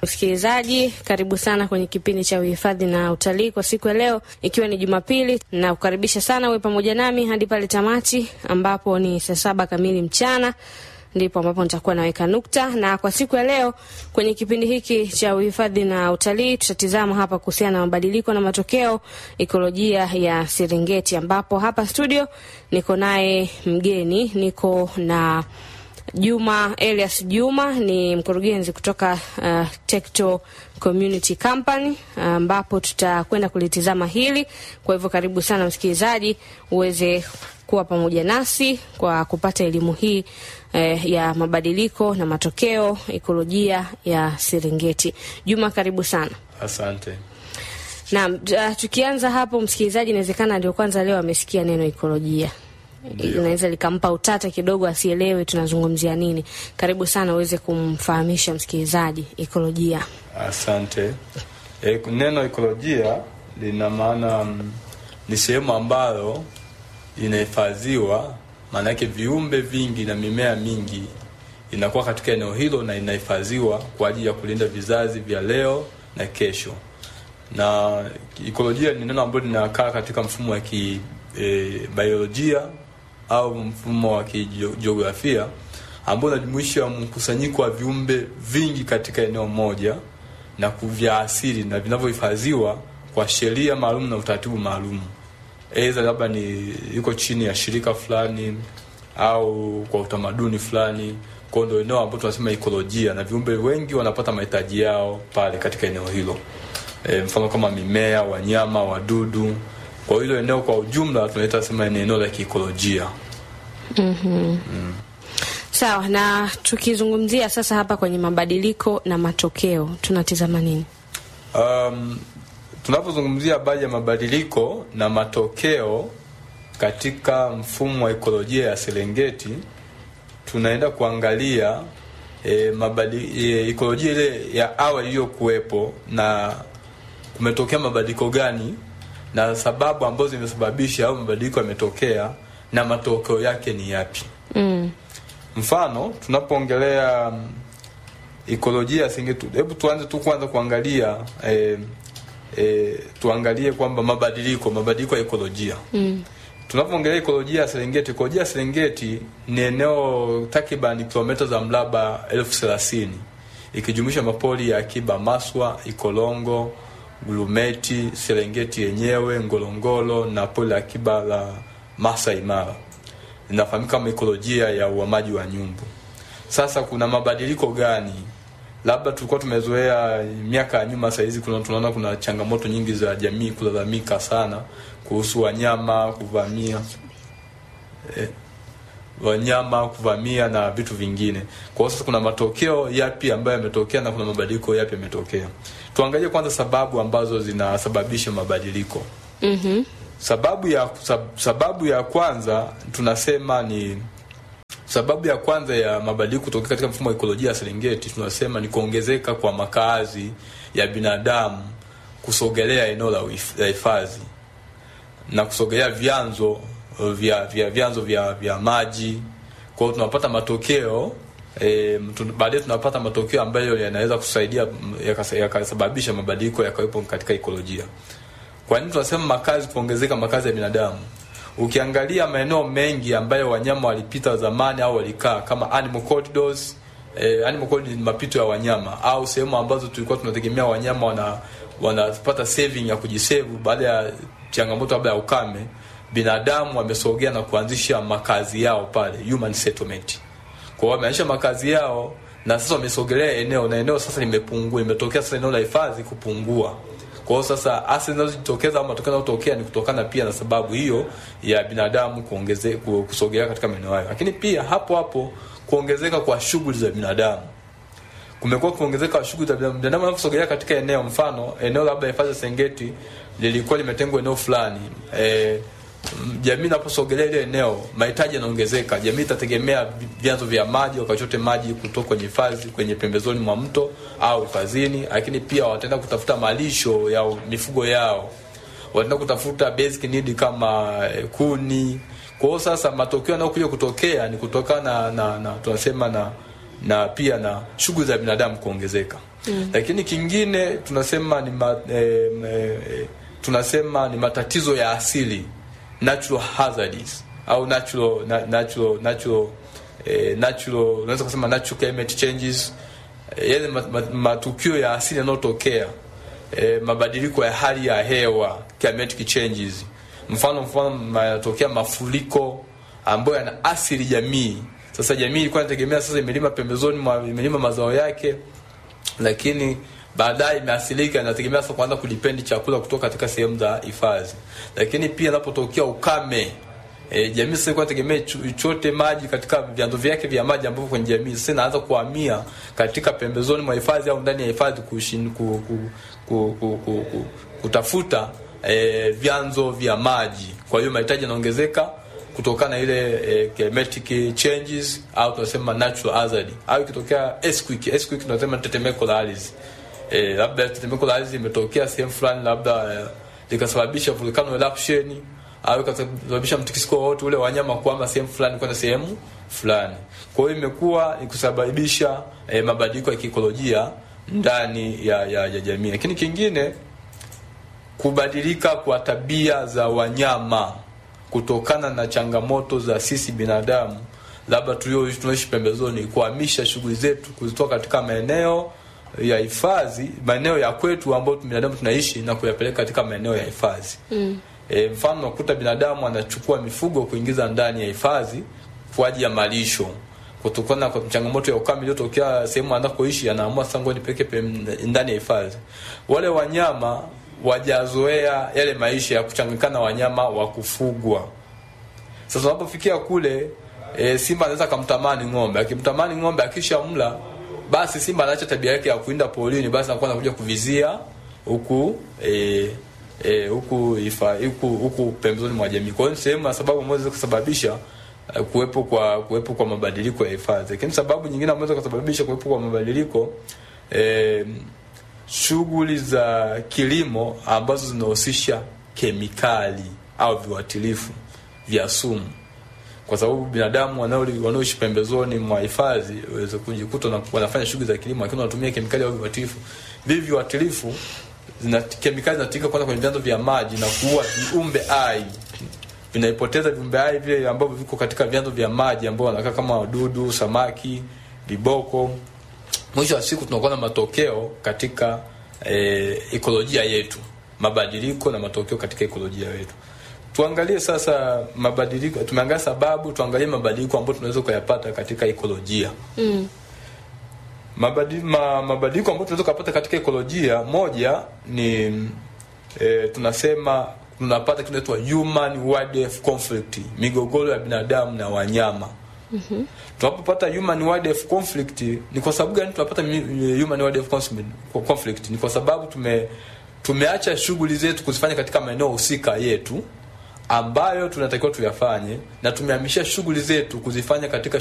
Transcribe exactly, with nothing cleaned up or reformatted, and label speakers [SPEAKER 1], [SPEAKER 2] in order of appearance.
[SPEAKER 1] Msikilizaji, karibu sana kwenye kipindi cha uhifadhi na utalii kwa siku ya leo, ikiwa ni Jumapili, na kukaribisha sana uwe pamoja nami hadi pale tamati ambapo ni saa saba kamili mchana, ndipo ambapo nitakuwa naweka nukta. Na kwa siku ya leo kwenye kipindi hiki cha uhifadhi na utalii tutatizama hapa kuhusiana na mabadiliko na matokeo ekolojia ya Serengeti, ambapo hapa studio niko naye mgeni, niko na Juma Elias Juma, ni mkurugenzi kutoka uh, Tekto Community Company, ambapo uh, tutakwenda kulitizama hili. Kwa hivyo karibu sana msikilizaji uweze kuwa pamoja nasi kwa kupata elimu hii eh, ya mabadiliko na matokeo ekolojia ya Serengeti. Juma, karibu sana.
[SPEAKER 2] Asante.
[SPEAKER 1] Na uh, tukianza hapo, msikilizaji inawezekana ndio kwanza leo amesikia neno ekolojia. Inaweza likampa utata kidogo, asielewe tunazungumzia nini. Karibu sana uweze kumfahamisha msikilizaji ekolojia.
[SPEAKER 2] Asante. E, neno ekolojia lina maana um, ni sehemu ambayo inahifadhiwa, maana yake viumbe vingi na mimea mingi inakuwa katika eneo hilo na inahifadhiwa kwa ajili ya kulinda vizazi vya leo na kesho. Na ekolojia ni neno ambalo linakaa katika mfumo wa ki e, biolojia au mfumo wa kijiografia ambao unajumuisha mkusanyiko wa viumbe vingi katika eneo moja na kuvya asili na vinavyohifadhiwa kwa sheria maalum na utaratibu maalum. Aidha labda ni yuko chini ya shirika fulani au kwa utamaduni fulani. Kwa ndio eneo ambalo tunasema ekolojia, na viumbe wengi wanapata mahitaji yao pale katika eneo hilo. E, mfano kama mimea, wanyama, wadudu. Kwa hilo eneo kwa ujumla tunaita sema ni eneo la ekolojia.
[SPEAKER 1] Mhm. Mm. Sawa, na tukizungumzia sasa hapa kwenye mabadiliko na matokeo tunatizama nini?
[SPEAKER 2] Um tunapozungumzia habari ya mabadiliko na matokeo katika mfumo wa ekolojia ya Serengeti, tunaenda kuangalia e, mabadi, e, ekolojia ile ya awali iliyokuwepo na kumetokea mabadiliko gani na sababu ambazo zimesababisha au mabadiliko yametokea na matokeo yake ni yapi.
[SPEAKER 1] Mm.
[SPEAKER 2] Mfano, tunapoongelea um, ekolojia ya Serengeti, hebu tuanze tu kwanza kuangalia e, e, tuangalie kwamba mabadiliko mabadiliko ya ekolojia.
[SPEAKER 1] Mm.
[SPEAKER 2] Tunapoongelea ekolojia ya Serengeti, ekolojia ya Serengeti ni eneo takriban kilomita za mraba elfu thelathini ikijumuisha mapori ya akiba Maswa, Ikolongo, Gurumeti, Serengeti yenyewe, Ngorongoro na pori la akiba la Masai Mara. Inafahamika kama ekolojia ya uhamaji wa nyumbu. Sasa kuna mabadiliko gani? Labda tulikuwa tumezoea miaka ya nyuma, sasa hizi kuna tunaona kuna changamoto nyingi za jamii kulalamika sana kuhusu wanyama kuvamia eh, wanyama kuvamia na vitu vingine. Kwa sasa kuna matokeo yapi ambayo yametokea na kuna mabadiliko yapi yametokea. Tuangalie kwanza sababu ambazo zinasababisha mabadiliko.
[SPEAKER 1] Mhm.
[SPEAKER 2] Sababu ya sab, sababu ya kwanza tunasema ni sababu ya kwanza ya mabadiliko kutokea katika mfumo wa ekolojia ya Serengeti, tunasema ni kuongezeka kwa makazi ya binadamu kusogelea eneo la hifadhi na kusogelea vyanzo vya vya vyanzo vya vya maji. Kwa hiyo tunapata matokeo e, baadaye tunapata matokeo ambayo yanaweza kusaidia yakasababisha mabadiliko yakawepo katika ekolojia. Kwa nini tunasema makazi kuongezeka, makazi ya binadamu? Ukiangalia maeneo mengi ambayo wanyama walipita zamani au walikaa kama animal corridors, eh, animal corridors ni mapito ya wanyama au sehemu ambazo tulikuwa tunategemea wanyama wana wanapata saving ya kujisave baada ya changamoto labda ya ukame, binadamu wamesogea na kuanzisha makazi yao pale, human settlement. Kwa hiyo wameanzisha makazi yao na sasa wamesogelea eneo na eneo sasa limepungua, limetokea sasa eneo la hifadhi kupungua. Kwa sasa asili zinazojitokeza au matokeo yanayotokea ni kutokana pia na sababu hiyo ya binadamu kuongezeka kusogea katika maeneo hayo. Lakini pia hapo hapo kuongezeka kwa shughuli za binadamu. Kumekuwa kuongezeka kwa shughuli za binadamu. Binadamu wanaposogea katika eneo, mfano eneo labda hifadhi ya Serengeti lilikuwa limetengwa eneo fulani. Eh jamii inaposogelea ile eneo, mahitaji yanaongezeka. Jamii itategemea vyanzo vya maji, wakachote maji kutoka kwenye hifadhi, kwenye pembezoni mwa mto au hifadhini, lakini pia wataenda kutafuta malisho ya mifugo yao. Wataenda kutafuta basic need kama eh, kuni. Kwa hiyo sasa matokeo yanayokuja kutokea ni kutokana na, na, na tunasema na na pia na shughuli za binadamu kuongezeka. Mm. Lakini kingine tunasema ni ma, eh, eh, tunasema ni matatizo ya asili, natural hazards au natural na, natural natural eh, natural unaweza kusema natural climate changes, eh, yale matukio ya asili yanayotokea, eh, mabadiliko ya hali ya hewa, climatic changes. Mfano mfano yanatokea mafuriko ambayo yana asili jamii. Sasa jamii ilikuwa inategemea sasa imelima pembezoni mwa imelima mazao yake, lakini baadaye imeasilika, inategemea sasa kuanza kudipendi chakula kutoka katika sehemu za hifadhi. Lakini pia inapotokea ukame, e, jamii sasa ilikuwa inategemea chote maji katika vyanzo vyake vya maji ambavyo kwenye jamii sasa inaanza kuhamia katika pembezoni mwa hifadhi au ndani ya hifadhi kushin ku, ku, ku, ku, ku, ku, kutafuta e, vyanzo vya maji. Kwa hiyo mahitaji yanaongezeka kutokana na ile eh, climatic changes au tunasema natural hazard. Au ikitokea earthquake, earthquake tunasema tetemeko la ardhi. Eh, labda tetemeko la ardhi imetokea sehemu fulani, labda eh, likasababisha volcano eruption au ikasababisha mtikisiko wote ule wanyama kuhama sehemu fulani kwenda sehemu fulani. Kwa hiyo imekuwa ni kusababisha eh, mabadiliko ya kiikolojia ndani ya, ya, ya jamii. Lakini kingine, kubadilika kwa tabia za wanyama kutokana na changamoto za sisi binadamu, labda tulio tunaishi pembezoni, kuhamisha shughuli zetu kuzitoka katika maeneo ya hifadhi, maeneo ya kwetu ambayo binadamu tunaishi, na kuyapeleka katika maeneo ya hifadhi. Mm. E, mfano unakuta binadamu anachukua mifugo kuingiza ndani ya hifadhi kwa ajili ya malisho. Kutokana na changamoto ya ukame iliyotokea sehemu anakoishi, anaamua sasa ngoja nipeleke ndani ya hifadhi. Wale wanyama wajazoea yale maisha ya kuchanganyikana wanyama wa kufugwa. Sasa unapofikia kule, e, simba anaweza kumtamani ng'ombe. Akimtamani ng'ombe, akisha mla, basi simba anaacha tabia yake ya kuinda polini, basi anakuwa anakuja kuvizia huku eh eh huku ifa huku huku pembezoni mwa jamii. Kwa hiyo sehemu ya sababu moja za kusababisha uh, kuwepo kwa kuwepo kwa mabadiliko ya hifadhi. Lakini sababu nyingine ambazo za kusababisha kuwepo kwa mabadiliko, eh shughuli za kilimo ambazo zinahusisha kemikali au viuatilifu vya sumu. Kwa sababu binadamu wanaoishi pembezoni mwa hifadhi waweza kujikuta na wanafanya shughuli za kilimo lakini wanatumia kemikali au viuatilifu. Hivi viuatilifu zina kemikali zinatumika kwanza kwenye vyanzo vya maji na kuua viumbe hai. Vinaipoteza viumbe hai vile ambavyo viko katika vyanzo vya maji ambao wanakaa kama wadudu, samaki, viboko. Mwisho wa siku tunakuwa na matokeo katika e, ekolojia yetu, mabadiliko na matokeo katika ekolojia yetu. Tuangalie sasa mabadiliko, tumeangalia sababu, tuangalie mabadiliko ambayo tunaweza kuyapata katika ekolojia. Mm. Mabadiliko ma, mabadiliko ambayo tunaweza kupata katika ekolojia, moja ni e, tunasema tunapata kinaitwa human wildlife conflict, migogoro ya binadamu na wanyama. Mhm. Mm. Tunapopata human wildlife conflict ni kwa sababu gani tunapata human wildlife conflict? Ni kwa sababu tume tumeacha shughuli zetu kuzifanya katika maeneo husika yetu ambayo tunatakiwa tuyafanye, na tumehamisha shughuli zetu kuzifanya katika